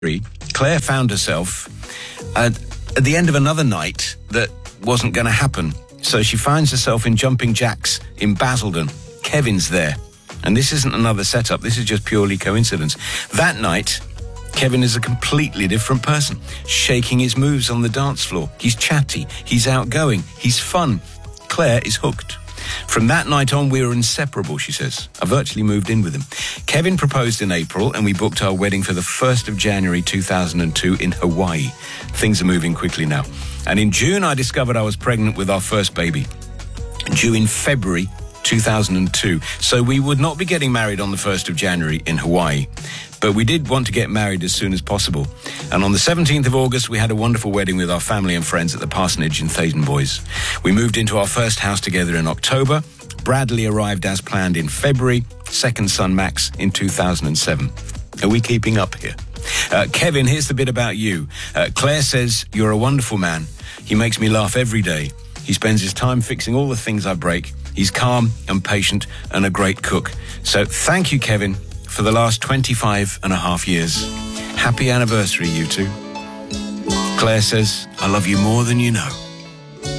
Claire found herself at the end of another night that wasn't going to happen. So she finds herself in Jumping Jacks in Basildon. Kevin's there. And this isn't another setup. This is just purely coincidence. That night, Kevin is a completely different person, shaking his moves on the dance floor. He's chatty. He's outgoing. He's fun. Claire is hooked. From that night on, we were inseparable, she says. I virtually moved in with him. Kevin proposed in April, and we booked our wedding for the 1st of January 2002 in Hawaii. Things are moving quickly now. And in June, I discovered I was pregnant with our first baby, due in February 2002. So we would not be getting married on the 1st of January in Hawaii. But we did want to get married as soon as possible. And on the 17th of August, we had a wonderful wedding with our family and friends at the parsonage in Theydon Boys. We moved into our first house together in October. Bradley arrived as planned in February. Second son, Max, in 2007. Are we keeping up here? Kevin, here's the bit about you. Claire says, you're a wonderful man. He makes me laugh every day. He spends his time fixing all the things I break. He's calm and patient and a great cook. So thank you, Kevin, for the last 25 and a half years. Happy anniversary, you two. Claire says, I love you more than you know.